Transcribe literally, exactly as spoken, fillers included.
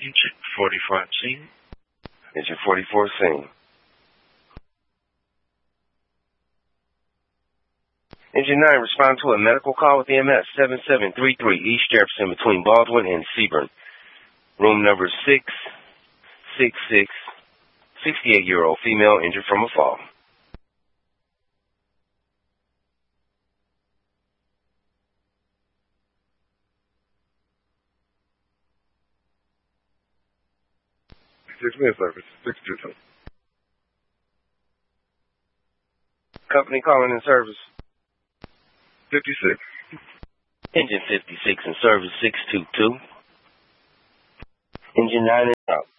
Engine forty-four scene. Engine forty-four scene. Engine nine, respond to a medical call with E M S seven seven three three East Jefferson between Baldwin and Sebring. Room number six six six, sixty-eight-year-old female injured from a fall. Six minute service, six two two. Company calling in service. fifty-six. Engine fifty-six in service six two two. Engine nine is out.